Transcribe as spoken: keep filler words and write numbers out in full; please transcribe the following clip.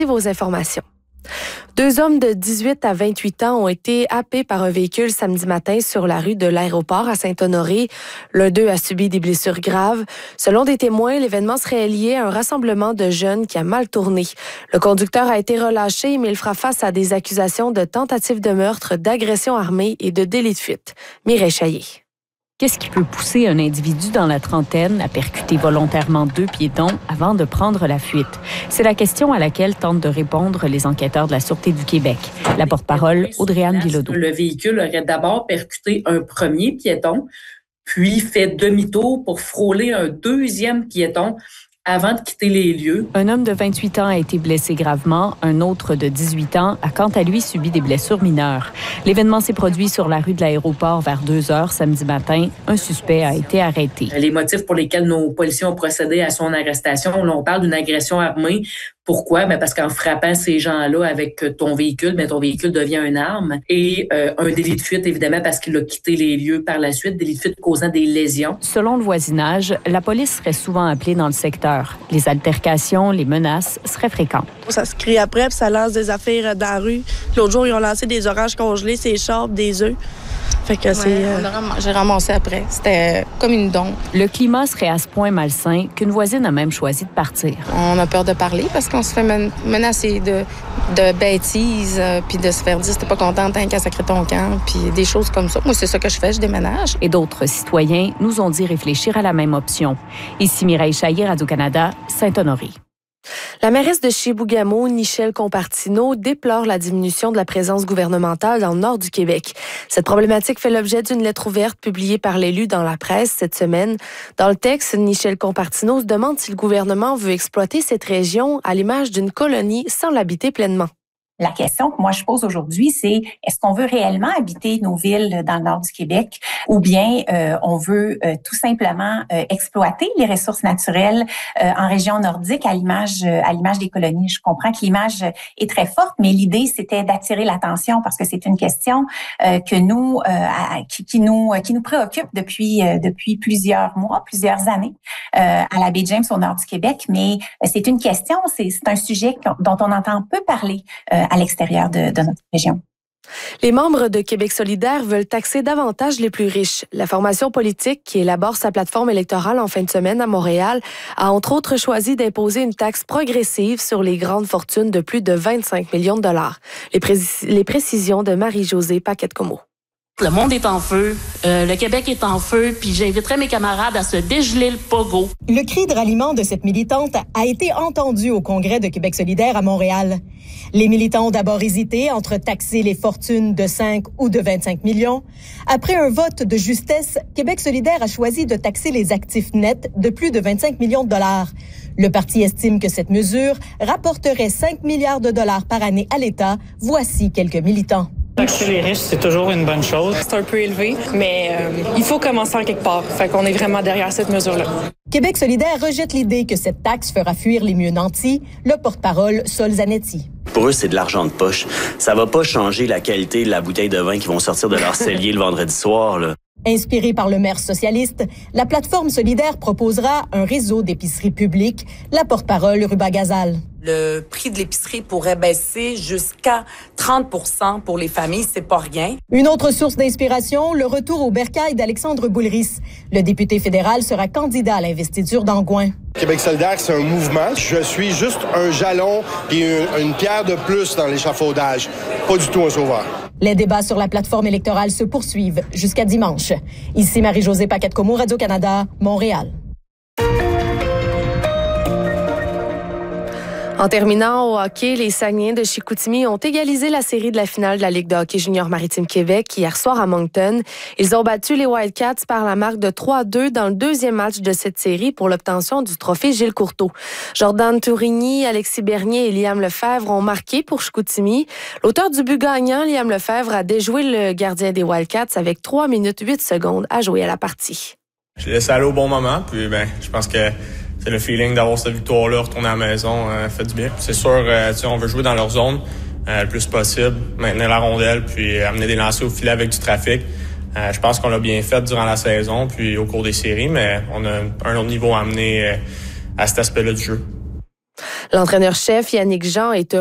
Vos informations. Deux hommes de dix-huit à vingt-huit ans ont été happés par un véhicule samedi matin sur la rue de l'aéroport à Saint-Honoré. L'un d'eux a subi des blessures graves. Selon des témoins, l'événement serait lié à un rassemblement de jeunes qui a mal tourné. Le conducteur a été relâché, mais il fera face à des accusations de tentative de meurtre, d'agression armée et de délit de fuite. Mireille Chaillé. Qu'est-ce qui peut pousser un individu dans la trentaine à percuter volontairement deux piétons avant de prendre la fuite? C'est la question à laquelle tentent de répondre les enquêteurs de la Sûreté du Québec. La porte-parole, Audrey-Anne Bilodeau. Le véhicule aurait d'abord percuté un premier piéton, puis fait demi-tour pour frôler un deuxième piéton avant de quitter les lieux. Un homme de vingt-huit ans a été blessé gravement. Un autre de dix-huit ans a quant à lui subi des blessures mineures. L'événement s'est produit sur la rue de l'aéroport vers deux heures samedi matin. Un suspect a été arrêté. Les motifs pour lesquels nos policiers ont procédé à son arrestation, là, on parle d'une agression armée. Pourquoi? Ben parce qu'en frappant ces gens-là avec ton véhicule, ben ton véhicule devient une arme. Et euh, un délit de fuite, évidemment, parce qu'il a quitté les lieux par la suite, délit de fuite causant des lésions. Selon le voisinage, la police serait souvent appelée dans le secteur. Les altercations, les menaces seraient fréquentes. Ça se crie après, puis ça lance des affaires dans la rue. L'autre jour, ils ont lancé des oranges congelés, ces charbes, des œufs. Fait que c'est... Ouais, euh... ram- j'ai ramassé après. C'était comme une dompe. Le climat serait à ce point malsain qu'une voisine a même choisi de partir. On a peur de parler parce qu'on se fait men- menacer de, de bêtises, euh, puis de se faire dire « t'es pas contente, t'as qu'à sacrer ton camp », puis des choses comme ça. Moi, c'est ça que je fais, je déménage. Et d'autres citoyens nous ont dit réfléchir à la même option. Ici Mireille Chaillé, Radio-Canada, Saint-Honoré. La mairesse de Chibougamau, Nichelle Compartino, déplore la diminution de la présence gouvernementale dans le nord du Québec. Cette problématique fait l'objet d'une lettre ouverte publiée par l'élu dans la presse cette semaine. Dans le texte, Nichelle Compartino se demande si le gouvernement veut exploiter cette région à l'image d'une colonie sans l'habiter pleinement. La question que moi je pose aujourd'hui, c'est est-ce qu'on veut réellement habiter nos villes dans le nord du Québec ou bien euh, on veut euh, tout simplement euh, exploiter les ressources naturelles euh, en région nordique à l'image euh, à l'image des colonies. Je comprends que l'image est très forte, mais l'idée c'était d'attirer l'attention parce que c'est une question euh, que nous euh, à, qui, qui nous qui nous préoccupe depuis euh, depuis plusieurs mois, plusieurs années euh, à la baie James au nord du Québec. Mais euh, c'est une question, c'est, c'est un sujet dont on entend peu parler euh, à l'extérieur de, de notre région. Les membres de Québec solidaire veulent taxer davantage les plus riches. La formation politique, qui élabore sa plateforme électorale en fin de semaine à Montréal, a entre autres choisi d'imposer une taxe progressive sur les grandes fortunes de plus de vingt-cinq millions de dollars. Les, pré- les précisions de Marie-Josée Paquette-Comeau. Le monde est en feu, euh, le Québec est en feu, puis j'inviterai mes camarades à se dégeler le pogo. Le cri de ralliement de cette militante a été entendu au congrès de Québec solidaire à Montréal. Les militants ont d'abord hésité entre taxer les fortunes de cinq ou de vingt-cinq millions. Après un vote de justesse, Québec solidaire a choisi de taxer les actifs nets de plus de vingt-cinq millions de dollars. Le parti estime que cette mesure rapporterait cinq milliards de dollars par année à l'État. Voici quelques militants. Taxer les riches, c'est toujours une bonne chose. C'est un peu élevé, mais euh, il faut commencer en quelque part. Fait qu'on est vraiment derrière cette mesure-là. Québec solidaire rejette l'idée que cette taxe fera fuir les mieux nantis. Le porte-parole, Sol Zanetti. Pour eux, c'est de l'argent de poche. Ça va pas changer la qualité de la bouteille de vin qui vont sortir de leur cellier le vendredi soir, là. Inspirée par le maire socialiste, la plateforme solidaire proposera un réseau d'épiceries publiques. La porte-parole, Ruba Gazal. Le prix de l'épicerie pourrait baisser jusqu'à trente pour cent pour les familles, c'est pas rien. Une autre source d'inspiration, le retour au bercail d'Alexandre Boulris. Le député fédéral sera candidat à l'investiture d'Angouin. Québec solidaire, c'est un mouvement. Je suis juste un jalon et une, une pierre de plus dans l'échafaudage. Pas du tout un sauveur. Les débats sur la plateforme électorale se poursuivent jusqu'à dimanche. Ici Marie-Josée Paquette-Comeau, Radio-Canada, Montréal. En terminant au hockey, les Saguenayens de Chicoutimi ont égalisé la série de la finale de la Ligue de hockey junior Maritime Québec hier soir à Moncton. Ils ont battu les Wildcats par la marque de trois à deux dans le deuxième match de cette série pour l'obtention du trophée Gilles Courteau. Jordan Tourigny, Alexis Bernier et Liam Lefebvre ont marqué pour Chicoutimi. L'auteur du but gagnant, Liam Lefebvre, a déjoué le gardien des Wildcats avec trois minutes huit secondes à jouer à la partie. Je l'ai laissé aller au bon moment, puis ben, je pense que c'est le feeling d'avoir cette victoire-là, retourner à la maison, euh, fait du bien. C'est sûr, euh, on veut jouer dans leur zone euh, le plus possible, maintenir la rondelle, puis amener des lancers au filet avec du trafic. Euh, je pense qu'on l'a bien fait durant la saison, puis au cours des séries, mais on a un autre niveau à amener euh, à cet aspect-là du jeu. L'entraîneur-chef Yannick Jean est